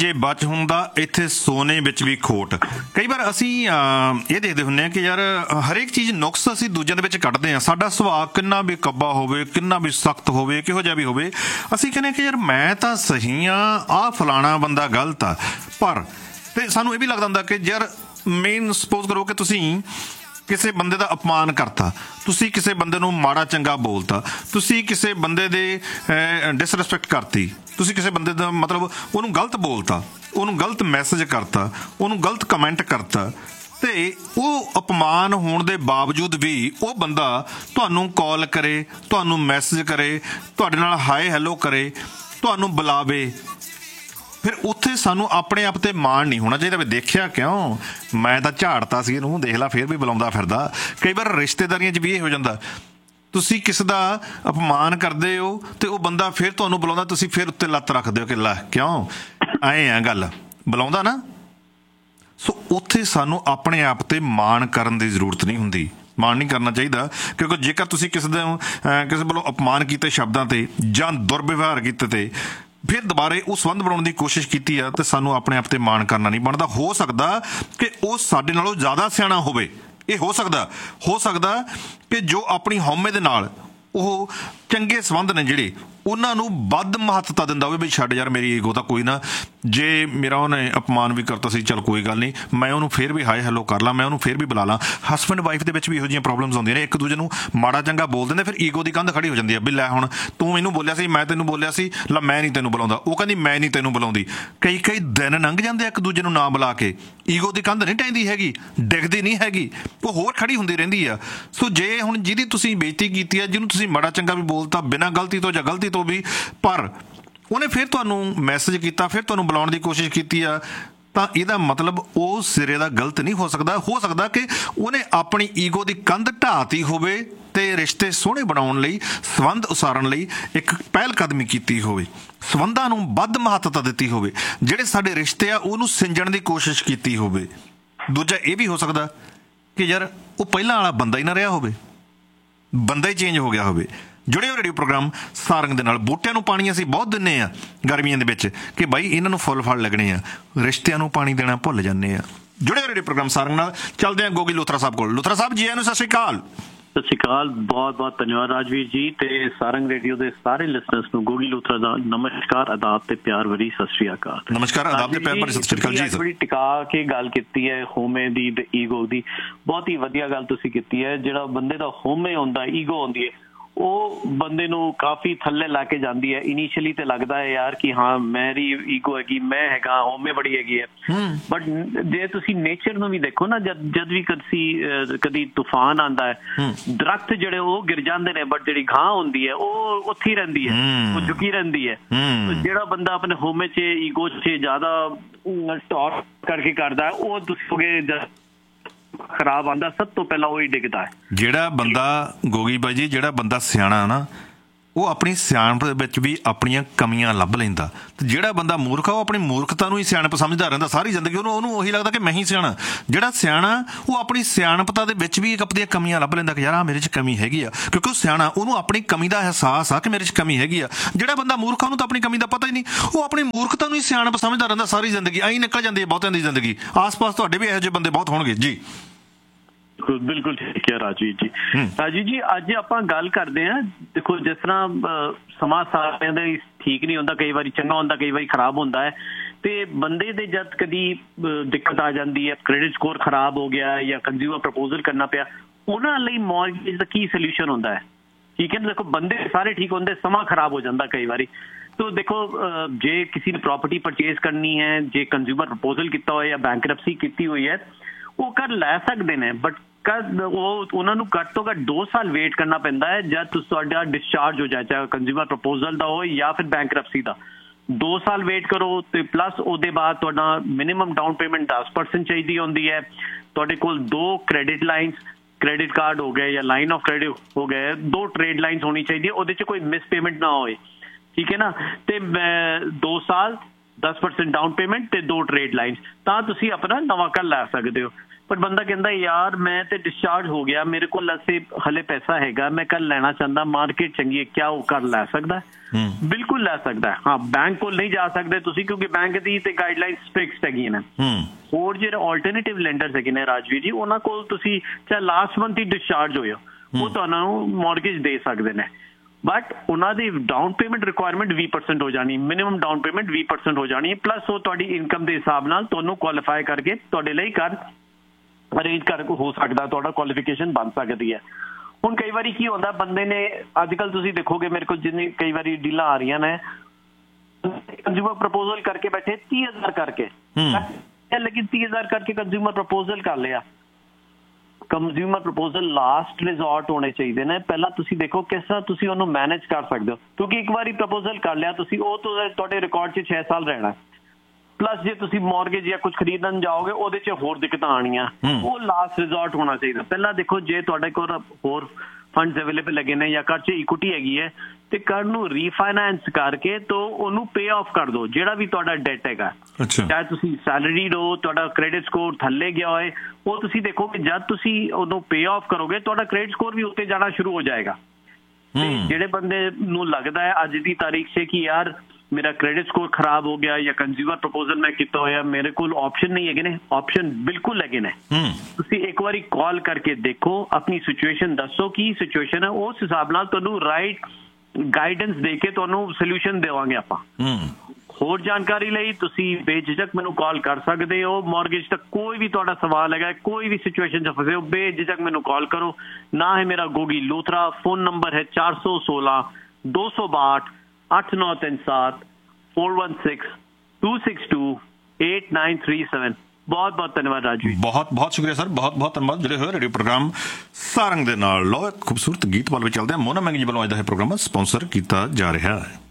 ਜੇ ਬਚ ਹੁੰਦਾ ਇੱਥੇ ਸੋਨੇ ਵਿੱਚ ਵੀ ਖੋਟ। ਕਈ ਵਾਰ ਅਸੀਂ ਇਹ ਦੇਖਦੇ ਹੁੰਦੇ ਹਾਂ ਕਿ ਯਾਰ ਹਰੇਕ ਚੀਜ਼ ਨੁਕਸ ਅਸੀਂ ਦੂਜਿਆਂ ਦੇ ਵਿੱਚ ਕੱਢਦੇ ਹਾਂ। ਸਾਡਾ ਸੁਭਾਅ ਕਿੰਨਾ ਵੀ ਕੱਬਾ ਹੋਵੇ, ਕਿੰਨਾ ਵੀ ਸਖਤ ਹੋਵੇ, ਕਿਹੋ ਜਿਹਾ ਵੀ ਹੋਵੇ, ਅਸੀਂ ਕਹਿੰਦੇ ਕਿ ਯਾਰ ਮੈਂ ਤਾਂ ਸਹੀ ਹਾਂ, ਆਹ ਫਲਾਣਾ ਬੰਦਾ ਗਲਤ ਆ। ਪਰ ਤੇ ਸਾਨੂੰ ਇਹ ਵੀ ਲੱਗਦਾ ਹੁੰਦਾ ਕਿ ਯਾਰ ਮੇਨ ਸਪੋਜ਼ ਕਰੋ ਕਿ ਤੁਸੀਂ ਕਿਸੇ ਬੰਦੇ ਦਾ ਅਪਮਾਨ ਕਰਤਾ, ਤੁਸੀਂ ਕਿਸੇ ਬੰਦੇ ਨੂੰ ਮਾੜਾ ਚੰਗਾ ਬੋਲਤਾ, ਤੁਸੀਂ ਕਿਸੇ ਬੰਦੇ ਦੇ ਡਿਸਰਿਸਪੈਕਟ ਕਰਤੀ, ਤੁਸੀਂ ਕਿਸੇ ਬੰਦੇ ਦਾ ਮਤਲਬ ਉਹਨੂੰ ਗਲਤ ਬੋਲਤਾ, ਉਹਨੂੰ ਗਲਤ ਮੈਸੇਜ ਕਰਤਾ, ਉਹਨੂੰ ਗਲਤ ਕਮੈਂਟ ਕਰਤਾ, ਅਤੇ ਉਹ ਅਪਮਾਨ ਹੋਣ ਦੇ ਬਾਵਜੂਦ ਵੀ ਉਹ ਬੰਦਾ ਤੁਹਾਨੂੰ ਕਾਲ ਕਰੇ, ਤੁਹਾਨੂੰ ਮੈਸੇਜ ਕਰੇ, ਤੁਹਾਡੇ ਨਾਲ ਹਾਏ ਹੈਲੋ ਕਰੇ, ਤੁਹਾਨੂੰ ਬੁਲਾਵੇ, ਫਿਰ ਉੱਥੇ ਸਾਨੂੰ ਆਪਣੇ ਆਪ 'ਤੇ ਮਾਣ ਨਹੀਂ ਹੋਣਾ ਚਾਹੀਦਾ ਵੀ ਦੇਖਿਆ ਕਿਉਂ ਮੈਂ ਤਾਂ ਝਾੜਤਾ ਸੀ ਇਹਨੂੰ, ਦੇਖ ਲਾ ਫਿਰ ਵੀ ਬੁਲਾਉਂਦਾ ਫਿਰਦਾ। ਕਈ ਵਾਰ ਰਿਸ਼ਤੇਦਾਰੀਆਂ 'ਚ ਵੀ ਇਹ ਹੋ ਜਾਂਦਾ, ਤੁਸੀਂ ਕਿਸੇ ਦਾ ਅਪਮਾਨ ਕਰਦੇ ਹੋ ਅਤੇ ਉਹ ਬੰਦਾ ਫਿਰ ਤੁਹਾਨੂੰ ਬੁਲਾਉਂਦਾ, ਤੁਸੀਂ ਫਿਰ ਉੱਤੇ ਲੱਤ ਰੱਖਦੇ ਹੋ ਕਿ ਲੈ ਕਿਉਂ ਐਂ ਆ ਗੱਲ, ਬੁਲਾਉਂਦਾ ਨਾ। ਸੋ ਉੱਥੇ ਸਾਨੂੰ ਆਪਣੇ ਆਪ 'ਤੇ ਮਾਣ ਕਰਨ ਦੀ ਜ਼ਰੂਰਤ ਨਹੀਂ ਹੁੰਦੀ, ਮਾਣ ਨਹੀਂ ਕਰਨਾ ਚਾਹੀਦਾ। ਕਿਉਂਕਿ ਜੇਕਰ ਤੁਸੀਂ ਕਿਸੇ ਵੱਲੋਂ ਅਪਮਾਨ ਕੀਤੇ ਸ਼ਬਦਾਂ 'ਤੇ ਜਾਂ ਦੁਰਵਿਵਹਾਰ ਕੀਤੇ 'ਤੇ ਫਿਰ ਦੁਬਾਰੇ ਉਹ ਸੰਬੰਧ ਬਣਾਉਣ ਦੀ ਕੋਸ਼ਿਸ਼ ਕੀਤੀ ਆ ਅਤੇ ਸਾਨੂੰ ਆਪਣੇ ਆਪ 'ਤੇ ਮਾਣ ਕਰਨਾ ਨਹੀਂ ਬਣਦਾ। ਹੋ ਸਕਦਾ ਕਿ ਉਹ ਸਾਡੇ ਨਾਲੋਂ ਜ਼ਿਆਦਾ ਸਿਆਣਾ ਹੋਵੇ, ਇਹ ਹੋ ਸਕਦਾ ਕਿ ਜੋ ਆਪਣੀ ਹਉਮੈ ਦੇ ਨਾਲ ਉਹ ਚੰਗੇ ਸੰਬੰਧ ਨੇ ਜਿਹੜੇ ਉਹਨਾਂ ਨੂੰ ਵੱਧ ਮਹੱਤਤਾ ਦਿੰਦਾ ਹੋਵੇ ਵੀ ਛੱਡ ਯਾਰ ਮੇਰੀ ਈਗੋ ਤਾਂ ਕੋਈ ਨਾ, ਜੇ ਮੇਰਾ ਉਹਨੇ ਅਪਮਾਨ ਵੀ ਕਰਤਾ ਸੀ ਚੱਲ ਕੋਈ ਗੱਲ ਨਹੀਂ, ਮੈਂ ਉਹਨੂੰ ਫਿਰ ਵੀ ਹਾਏ ਹੈਲੋ ਕਰ ਲਾਂ, ਮੈਂ ਉਹਨੂੰ ਫਿਰ ਵੀ ਬੁਲਾ ਲਾਂ। ਹਸਬੈਂਡ ਵਾਈਫ ਦੇ ਵਿੱਚ ਵੀ ਇਹੋ ਜਿਹੀਆਂ ਪ੍ਰੋਬਲਮਸ ਆਉਂਦੀਆਂ ਨੇ, ਇੱਕ ਦੂਜੇ ਨੂੰ ਮਾੜਾ ਚੰਗਾ ਬੋਲ ਦਿੰਦੇ, ਫਿਰ ਈਗੋ ਦੀ ਕੰਧ ਖੜੀ ਹੋ ਜਾਂਦੀ ਹੈ ਵੀ ਲੈ ਹੁਣ ਤੂੰ ਮੈਨੂੰ ਬੋਲਿਆ ਸੀ, ਮੈਂ ਤੈਨੂੰ ਬੋਲਿਆ ਸੀ, ਲੈ ਮੈਂ ਨਹੀਂ ਤੈਨੂੰ ਬੁਲਾਉਂਦਾ, ਉਹ ਕਹਿੰਦੀ ਮੈਂ ਨਹੀਂ ਤੈਨੂੰ ਬੁਲਾਉਂਦੀ। ਕਈ ਦਿਨ ਲੰਘ ਜਾਂਦੇ ਇੱਕ ਦੂਜੇ ਨੂੰ ਨਾ ਬੁਲਾ ਕੇ, ਈਗੋ ਦੀ ਕੰਧ ਨਹੀਂ ਟਹਿੰਦੀ ਹੈਗੀ, ਡਿੱਗਦੀ ਨਹੀਂ ਹੈਗੀ, ਉਹ ਹੋਰ ਖੜੀ ਹੁੰਦੀ ਰਹਿੰਦੀ ਆ। ਸੋ ਜੇ ਹੁਣ ਜਿਹਦੀ ਤੁਸੀਂ ਬੇਇੱਜ਼ਤੀ ਕੀਤੀ ਆ, ਜਿਹਨੂੰ ਤੁਸੀਂ ਮਾੜਾ ਚੰਗਾ ਵੀ ਬੋਲਤਾ ਬਿਨਾਂ ਗਲਤੀ ਤੋਂ ਜਾਂ ਗਲਤੀ ਤੋਂ ਵੀ, ਪਰ ਉਹਨੇ ਫਿਰ ਤੁਹਾਨੂੰ ਮੈਸੇਜ ਕੀਤਾ, ਫਿਰ ਤੁਹਾਨੂੰ ਬੁਲਾਉਣ ਦੀ ਕੋਸ਼ਿਸ਼ ਕੀਤੀ ਆ, ਤਾਂ ਇਹਦਾ ਮਤਲਬ ਉਹ ਸਿਰੇ ਦਾ ਗਲਤ ਨਹੀਂ ਹੋ ਸਕਦਾ। ਹੋ ਸਕਦਾ ਕਿ ਉਹਨੇ ਆਪਣੀ ਈਗੋ ਦੀ ਕੰਧ ਢਾਹਤੀ ਹੋਵੇ ਅਤੇ ਰਿਸ਼ਤੇ ਸੋਹਣੇ ਬਣਾਉਣ ਲਈ, ਸੰਬੰਧ ਉਸਾਰਨ ਲਈ ਇੱਕ ਪਹਿਲ ਕਦਮੀ ਕੀਤੀ ਹੋਵੇ, ਸੰਬੰਧਾਂ ਨੂੰ ਵੱਧ ਮਹੱਤਤਾ ਦਿੱਤੀ ਹੋਵੇ, ਜਿਹੜੇ ਸਾਡੇ ਰਿਸ਼ਤੇ ਆ ਉਹਨੂੰ ਸਿੰਜਣ ਦੀ ਕੋਸ਼ਿਸ਼ ਕੀਤੀ ਹੋਵੇ। ਦੂਜਾ ਇਹ ਵੀ ਹੋ ਸਕਦਾ ਕਿ ਯਾਰ ਉਹ ਪਹਿਲਾਂ ਵਾਲਾ ਬੰਦਾ ਹੀ ਨਾ ਰਿਹਾ ਹੋਵੇ, ਬੰਦਾ ਹੀ ਚੇਂਜ ਹੋ ਗਿਆ ਹੋਵੇ। ਜੁੜੇ ਹੋ ਰੇਡੀਓ ਪ੍ਰੋਗਰਾਮ ਸਾਰੰਗ ਦੇ ਨਾਲ। ਬੂਟਿਆਂ ਨੂੰ ਪਾਣੀ ਅਸੀਂ ਬਹੁਤ ਦਿੰਦੇ ਹਾਂ ਗਰਮੀਆਂ ਦੇ ਵਿੱਚ ਕਿ ਬਾਈ ਇਹਨਾਂ ਨੂੰ ਫੁੱਲ ਫਲ ਲੱਗਣੇ ਆ, ਰਿਸ਼ਤਿਆਂ ਨੂੰ ਪਾਣੀ ਦੇਣਾ ਭੁੱਲ ਜਾਂਦੇ ਆ। ਜੁੜੇ ਹੋ ਰੇਡੀਓ ਪ੍ਰੋਗਰਾਮ ਸਾਰੰਗ ਨਾਲ। ਚੱਲਦੇ ਹਾਂ ਗੋਗੀ ਲੂਥਰਾ ਸਾਹਿਬ ਕੋਲ। ਲੂਥਰਾ ਸਾਹਿਬ ਜੀ ਆਇਆਂ ਨੂੰ, ਸਤਿ ਸ਼੍ਰੀ ਅਕਾਲ। ਸਤਿ ਸ਼੍ਰੀ ਅਕਾਲ, ਬਹੁਤ ਬਹੁਤ ਧੰਨਵਾਦ ਰਾਜਵੀਰ ਜੀ, ਤੇ ਸਾਰੰਗ ਰੇਡੀਓ ਦੇ ਸਾਰੇ ਲਿਸਨਰਸ ਨੂੰ ਗੋਗੀ ਲੂਥਰਾ ਦਾ ਨਮਸਕਾਰ, ਆਦਾਬ ਤੇ ਪਿਆਰ ਭਰੀ ਸਤਿ ਸ਼੍ਰੀ ਅਕਾਲ। ਨਮਸਕਾਰ, ਆਦਾਬ ਤੇ ਪਿਆਰ ਭਰੀ ਸਤਿ ਸ਼੍ਰੀ ਅਕਾਲ ਜੀ। ਬੜੀ ਟਿਕਾ ਕੇ ਗੱਲ ਕੀਤੀ ਹੈ ਹਉਮੈ ਦੀ ਤੇ ਈਗੋ ਦੀ, ਬਹੁਤ ਹੀ ਵਧੀਆ ਗੱਲ ਤੁਸੀਂ ਕੀਤੀ ਹੈ। ਜਿਹੜਾ ਬੰਦੇ ਦਾ ਹਉਮੈ ਹੁੰਦਾ, ਈਗੋ ਹੁੰਦੀ ਹੈ, ਉਹ ਬੰਦੇ ਨੂੰ ਕਾਫੀ ਥੱਲੇ ਲਾ ਕੇ ਜਾਂਦੀ ਹੈ। ਇਨੀਸ਼ੀਅਲੀ ਤੇ ਲੱਗਦਾ ਹੈ ਯਾਰ ਕਿ ਹਾਂ ਮੇਰੀ ਈਗੋ ਹੈਗੀ, ਮੈਂ ਹੈਗਾ, ਹਉਮੈ ਬੜੀ ਹੈਗੀ ਹੈ। ਬਟ ਜੇ ਤੁਸੀਂ ਨੇਚਰ ਨੂੰ ਵੀ ਦੇਖੋ ਨਾ, ਜਦ ਵੀ ਕਦੀ ਤੂਫਾਨ ਆਉਂਦਾ ਹੈ, ਦਰਖਤ ਜਿਹੜੇ ਉਹ ਗਿਰ ਜਾਂਦੇ ਨੇ, ਬਟ ਜਿਹੜੀ ਘਾਹ ਹੁੰਦੀ ਹੈ ਉਹ ਉੱਥੇ ਹੀ ਰਹਿੰਦੀ ਹੈ, ਉਹ ਝੁਕੀ ਰਹਿੰਦੀ ਹੈ। ਜਿਹੜਾ ਬੰਦਾ ਆਪਣੇ ਹਉਮੈ 'ਚ, ਈਗੋ 'ਚ ਜ਼ਿਆਦਾ ਟੌਰ ਕਰਕੇ ਕਰਦਾ, ਉਹ ਤੁਸੀਂ ਖਰਾਬ ਆਉਂਦਾ, ਸਭ ਤੋਂ ਪਹਿਲਾਂ ਉਹੀ ਡਿੱਗਦਾ ਹੈ। ਜਿਹੜਾ ਬੰਦਾ ਗੋਗੀ ਬਾਈ ਜੀ, ਜਿਹੜਾ ਬੰਦਾ ਸਿਆਣਾ ਨਾ, ਉਹ ਆਪਣੀ ਸਿਆਣਪ ਦੇ ਵਿੱਚ ਵੀ ਆਪਣੀਆਂ ਕਮੀਆਂ ਲੱਭ ਲੈਂਦਾ, ਅਤੇ ਜਿਹੜਾ ਬੰਦਾ ਮੂਰਖ ਆ ਉਹ ਆਪਣੀ ਮੂਰਖਤਾ ਨੂੰ ਹੀ ਸਿਆਣਪ ਸਮਝਦਾ ਰਹਿੰਦਾ ਸਾਰੀ ਜ਼ਿੰਦਗੀ। ਉਹਨੂੰ ਉਹੀ ਲੱਗਦਾ ਕਿ ਮੈਂ ਹੀ ਸਿਆਣਾ। ਜਿਹੜਾ ਸਿਆਣਾ ਉਹ ਆਪਣੀ ਸਿਆਣਪਤਾ ਦੇ ਵਿੱਚ ਵੀ ਇੱਕ ਆਪਣੀਆਂ ਕਮੀਆਂ ਲੱਭ ਲੈਂਦਾ ਕਿ ਯਾਰ ਆਹ ਮੇਰੇ 'ਚ ਕਮੀ ਹੈਗੀ ਆ, ਕਿਉਂਕਿ ਉਹ ਸਿਆਣਾ, ਉਹਨੂੰ ਆਪਣੀ ਕਮੀ ਦਾ ਅਹਿਸਾਸ ਆ ਕਿ ਮੇਰੇ 'ਚ ਕਮੀ ਹੈਗੀ ਆ। ਜਿਹੜਾ ਬੰਦਾ ਮੂਰਖ ਆ ਉਹਨੂੰ ਤਾਂ ਆਪਣੀ ਕਮੀ ਦਾ ਪਤਾ ਹੀ ਨਹੀਂ, ਉਹ ਆਪਣੀ ਮੂਰਖਤਾ ਨੂੰ ਹੀ ਸਿਆਣਪ ਸਮਝਦਾ ਰਹਿੰਦਾ ਸਾਰੀ ਜ਼ਿੰਦਗੀ। ਐਂ ਨਿਕਲ ਜਾਂਦੀ ਹੈ ਬਹੁਤਿਆਂ ਦੀ ਜ਼ਿੰਦਗੀ। ਆਸ ਪਾਸ ਤੁਹਾਡੇ ਵੀ ਇਹੋ ਜਿਹੇ ਬੰਦੇ ਬਹੁਤ ਹੋਣਗੇ ਜੀ। ਬਿਲਕੁਲ ਠੀਕ ਹੈ ਰਾਜਵੀਰ ਜੀ। ਰਾਜਵੀਰ ਜੀ, ਅੱਜ ਆਪਾਂ ਗੱਲ ਕਰਦੇ ਹਾਂ, ਦੇਖੋ ਜਿਸ ਤਰ੍ਹਾਂ ਸਮਾਂ ਸਾਰਿਆਂ ਦਾ ਠੀਕ ਨਹੀਂ ਹੁੰਦਾ, ਕਈ ਵਾਰੀ ਚੰਗਾ ਹੁੰਦਾ, ਕਈ ਵਾਰੀ ਖਰਾਬ ਹੁੰਦਾ ਹੈ, ਤੇ ਬੰਦੇ ਦੇ ਜਦ ਕਦੀ ਦਿੱਕਤ ਆ ਜਾਂਦੀ ਹੈ, ਕ੍ਰੈਡਿਟ ਸਕੋਰ ਖਰਾਬ ਹੋ ਗਿਆ ਜਾਂ ਕੰਜ਼ਿਊਮਰ ਪ੍ਰਪੋਜ਼ਲ ਕਰਨਾ ਪਿਆ, ਉਹਨਾਂ ਲਈ ਮੌਰਗੇਜ ਦਾ ਕੀ ਸੋਲਿਊਸ਼ਨ ਹੁੰਦਾ ਹੈ? ਠੀਕ ਹੈ ਨਾ, ਦੇਖੋ ਬੰਦੇ ਸਾਰੇ ਠੀਕ ਹੁੰਦੇ, ਸਮਾਂ ਖਰਾਬ ਹੋ ਜਾਂਦਾ ਕਈ ਵਾਰੀ। ਤੋ ਦੇਖੋ, ਜੇ ਕਿਸੇ ਨੇ ਪ੍ਰੋਪਰਟੀ ਪਰਚੇਜ਼ ਕਰਨੀ ਹੈ, ਜੇ ਕੰਜ਼ਿਊਮਰ ਪ੍ਰਪੋਜ਼ਲ ਕੀਤਾ ਹੋਇਆ ਜਾਂ ਬੈਂਕਰਪਸੀ ਕੀਤੀ ਹੋਈ ਹੈ, ਉਹ ਕਰ ਲੈ ਸਕਦੇ ਨੇ, ਬਟ ਉਹਨਾਂ ਨੂੰ ਘੱਟ ਤੋਂ ਘੱਟ 2 ਸਾਲ ਵੇਟ ਕਰਨਾ ਪੈਂਦਾ ਹੈ ਜਦ ਤੁਹਾਡਾ ਡਿਸਚਾਰਜ ਹੋ ਜਾਏ, ਚਾਹੇ ਕੰਜ਼ਿਊਮਰ ਪ੍ਰਪੋਜ਼ਲ ਦਾ ਹੋਏ ਜਾਂ ਫਿਰ ਬੈਂਕਰਪਸੀ ਦਾ। 2 ਸਾਲ ਵੇਟ ਕਰੋ, ਤੇ ਪਲੱਸ ਉਹਦੇ ਬਾਅਦ ਤੁਹਾਡਾ ਮਿਨੀਮਮ ਡਾਊਨ ਪੇਮੈਂਟ 10% ਚਾਹੀਦੀ ਹੁੰਦੀ ਹੈ। ਤੁਹਾਡੇ ਕੋਲ 2 ਕ੍ਰੈਡਿਟ ਲਾਈਨਸ, ਕ੍ਰੈਡਿਟ ਕਾਰਡ ਹੋ ਗਏ ਜਾਂ ਲਾਈਨ ਆਫ ਕ੍ਰੈਡਿਟ ਹੋ ਗਏ, 2 ਟ੍ਰੇਡ ਲਾਈਨਸ ਹੋਣੀ ਚਾਹੀਦੀ ਹੈ, ਉਹਦੇ 'ਚ ਕੋਈ ਮਿਸ ਪੇਮੈਂਟ ਨਾ ਹੋਏ। ਠੀਕ ਹੈ ਨਾ, ਤੇ 2 ਸਾਲ 10% ਡਾਊਨ ਪੇਮੈਂਟ ਤੇ 2 ਟ੍ਰੇਡ ਲਾਈਨਸ, ਤਾਂ ਤੁਸੀਂ ਆਪਣਾ ਨਵਾਂ ਘਰ ਲੈ ਸਕਦੇ ਹੋ। ਪਰ ਬੰਦਾ ਕਹਿੰਦਾ ਯਾਰ ਮੈਂ ਤੇ ਡਿਸਚਾਰਜ ਹੋ ਗਿਆ, ਮੇਰੇ ਕੋਲ ਅਸੀਂ ਹਲੇ ਪੈਸਾ ਹੈਗਾ, ਮੈਂ ਘਰ ਲੈਣਾ ਚਾਹੁੰਦਾ, ਮਾਰਕੀਟ ਚੰਗੀ ਹੈ, ਕਿਆ ਉਹ ਘਰ ਲੈ ਸਕਦਾ? ਬਿਲਕੁਲ ਲੈ ਸਕਦਾ। ਹਾਂ, ਬੈਂਕ ਕੋਲ ਨਹੀਂ ਜਾ ਸਕਦੇ ਤੁਸੀਂ, ਕਿਉਂਕਿ ਬੈਂਕ ਦੀ ਤੇ ਗਾਈਡਲਾਈਨਸ ਫਿਕਸਡ ਹੈਗੀਆਂ ਨੇ। ਹੋਰ ਜਿਹੜੇ ਆਲਟਰਨੇਟਿਵ ਲੈਂਡਰਸ ਹੈਗੇ ਨੇ ਰਾਜਵੀਰ ਜੀ, ਉਹਨਾਂ ਕੋਲ ਤੁਸੀਂ ਚਾਹੇ ਲਾਸਟ ਮੰਥ ਹੀ ਡਿਸਚਾਰਜ ਹੋਇਓ, ਉਹ ਤੁਹਾਨੂੰ ਮਾਰਗੇਜ ਦੇ ਸਕਦੇ ਨੇ, ਬਟ ਉਹਨਾਂ ਦੀ ਡਾਊਨ ਪੇਮੈਂਟ ਰਿਕੁਆਇਰਮੈਂਟ 20% ਹੋ ਜਾਣੀ, ਮਿਨੀਮਮ ਡਾਊਨ ਪੇਮੈਂਟ 20% ਹੋ ਜਾਣੀ, ਪਲੱਸ ਉਹ ਤੁਹਾਡੀ ਇਨਕਮ ਦੇ ਹਿਸਾਬ ਨਾਲ ਤੁਹਾਨੂੰ ਕੁਆਲੀਫਾਈ ਕਰਕੇ ਤੁਹਾਡੇ ਲਈ ਘਰ ਅਰੇਂਜ ਕਰ ਹੋ ਸਕਦਾ, ਤੁਹਾਡਾ ਕੁਆਲੀਫਿਕੇਸ਼ਨ ਬਣ ਸਕਦੀ ਹੈ। ਹੁਣ ਕਈ ਵਾਰੀ ਕੀ ਹੁੰਦਾ, ਬੰਦੇ ਨੇ ਅੱਜ ਕੱਲ ਤੁਸੀਂ ਦੇਖੋਗੇ ਮੇਰੇ ਕੋਲ ਜਿੰਨੀ ਕਈ ਵਾਰੀ ਡੀਲਾਂ ਆ ਰਹੀਆਂ ਨੇ, ਕੰਜ਼ਿਊਮਰ ਪ੍ਰਪੋਜ਼ਲ ਕਰਕੇ ਬੈਠੇ 30,000 ਕਰਕੇ, ਲੇਕਿਨ 30,000 ਕਰਕੇ ਕੰਜ਼ਿਊਮਰ ਪ੍ਰਪੋਜ਼ਲ ਕਰ ਲਿਆ। ਕੰਜ਼ਿਊਮਰ ਪ੍ਰਪੋਜ਼ਲ ਲਾਸਟ ਰਿਜ਼ੋਰਟ ਹੋਣੇ ਚਾਹੀਦੇ ਨੇ। ਪਹਿਲਾਂ ਤੁਸੀਂ ਦੇਖੋ ਕਿਸ ਤਰ੍ਹਾਂ ਤੁਸੀਂ ਉਹਨੂੰ ਮੈਨੇਜ ਕਰ ਸਕਦੇ ਹੋ, ਕਿਉਂਕਿ ਇੱਕ ਵਾਰੀ ਪ੍ਰਪੋਜ਼ਲ ਕਰ ਲਿਆ ਤੁਸੀਂ, ਉਹ ਤੁਹਾਡੇ ਰਿਕਾਰਡ 'ਚ 6 ਸਾਲ ਰਹਿਣਾ। ਪਲੱਸ ਜੇ ਤੁਸੀਂ ਮੌਰਗੇਜ ਜਾਂ ਕੁਝ ਖਰੀਦਣ ਜਾਓਗੇ ਉਹਦੇ 'ਚ ਹੋਰ ਦਿੱਕਤਾਂ ਆਉਣੀਆਂ, ਉਹ ਲਾਸਟ ਰਿਜ਼ੋਰਟ ਹੋਣਾ ਚਾਹੀਦਾ। ਪਹਿਲਾਂ ਦੇਖੋ ਜੇ ਤੁਹਾਡੇ ਕੋਲ ਹੋਰ ਫੰਡਸ ਅਵੇਲੇਬਲ ਹੈਗੇ ਨੇ ਜਾਂ ਘਰ 'ਚ ਇਕੁਇਟੀ ਹੈਗੀ ਹੈ, ਤੇ ਘਰ ਨੂੰ ਰੀਫਾਈਨੈਂਸ ਕਰਕੇ ਤੋਂ ਉਹਨੂੰ ਪੇ ਆਫ ਕਰ ਦਿਓ, ਜਿਹੜਾ ਵੀ ਤੁਹਾਡਾ ਡੈਟ ਹੈਗਾ। ਚਾਹੇ ਤੁਸੀਂ ਸੈਲਰੀਡ ਹੋ, ਤੁਹਾਡਾ ਕ੍ਰੈਡਿਟ ਸਕੋਰ ਥੱਲੇ ਗਿਆ ਹੋਏ, ਉਹ ਤੁਸੀਂ ਦੇਖੋ ਕਿ ਜਦ ਤੁਸੀਂ ਉਹਨੂੰ ਪੇ ਆਫ ਕਰੋਗੇ ਤੁਹਾਡਾ ਕ੍ਰੈਡਿਟ ਸਕੋਰ ਵੀ ਉੱਤੇ ਜਾਣਾ ਸ਼ੁਰੂ ਹੋ ਜਾਏਗਾ। ਤੇ ਜਿਹੜੇ ਬੰਦੇ ਨੂੰ ਲੱਗਦਾ ਹੈ ਅੱਜ ਦੀ ਤਾਰੀਖ 'ਚ ਕਿ ਯਾਰ ਮੇਰਾ ਕ੍ਰੈਡਿਟ ਸਕੋਰ ਖਰਾਬ ਹੋ ਗਿਆ ਜਾਂ ਕੰਜ਼ਿਊਮਰ ਪ੍ਰਪੋਜ਼ਲ ਮੈਂ ਕੀਤਾ ਹੋਇਆ, ਮੇਰੇ ਕੋਲ ਆਪਸ਼ਨ ਨਹੀਂ ਹੈਗੇ ਨੇ, ਆਪਸ਼ਨ ਬਿਲਕੁਲ ਹੈਗੇ ਨੇ। ਤੁਸੀਂ ਇੱਕ ਵਾਰੀ ਕਾਲ ਕਰਕੇ ਦੇਖੋ, ਆਪਣੀ ਸਿਚੁਏਸ਼ਨ ਦੱਸੋ ਕੀ ਸਿਚੁਏਸ਼ਨ ਹੈ, ਉਸ ਹਿਸਾਬ ਨਾਲ ਤੁਹਾਨੂੰ ਰਾਈਟ ਗਾਈਡੈਂਸ ਦੇ ਕੇ ਤੁਹਾਨੂੰ ਸੋਲੂਸ਼ਨ ਦੇਵਾਂਗੇ ਆਪਾਂ। ਹੋਰ ਜਾਣਕਾਰੀ ਲਈ ਤੁਸੀਂ ਬੇਝਿਜਕ ਮੈਨੂੰ ਕਾਲ ਕਰ ਸਕਦੇ ਹੋ। ਮਾਰਗੇਜ ਤੱਕ ਕੋਈ ਵੀ ਤੁਹਾਡਾ ਸਵਾਲ ਹੈਗਾ, ਕੋਈ ਵੀ ਸਿਚੁਏਸ਼ਨ 'ਚ ਫਸੇ ਹੋ, ਬੇਝਿਜਕ ਮੈਨੂੰ ਕਾਲ ਕਰੋ। ਨਾ ਹੈ ਮੇਰਾ ਗੋਗੀ ਲੋਥਰਾ, ਫੋਨ ਨੰਬਰ ਹੈ 416 262 8937 416 262 8937। ਬਹੁਤ ਬਹੁਤ ਧੰਨਵਾਦ ਰਾਜੂ। ਬਹੁਤ ਬਹੁਤ ਸ਼ੁਕਰੀਆ ਸਰ, ਬਹੁਤ ਬਹੁਤ ਧੰਨਵਾਦ ਜਿਹੜੇ ਹੋਏ ਰੇਡੀਓ ਪ੍ਰੋਗਰਾਮ ਸਾਰੰਗ ਦੇ ਨਾਲ। ਲਓ ਇੱਕ ਖੂਬਸੂਰਤ ਗੀਤ ਵੱਲ ਵੀ ਚੱਲਦੇ ਹਾਂ। ਮੋਨਾ ਮੈਂਗੀ ਜੀ ਵੱਲੋਂ ਅੱਜ ਦਾ ਇਹ ਪ੍ਰੋਗਰਾਮ ਸਪਾਂਸਰ ਕੀਤਾ ਜਾ ਰਿਹਾ ਹੈ।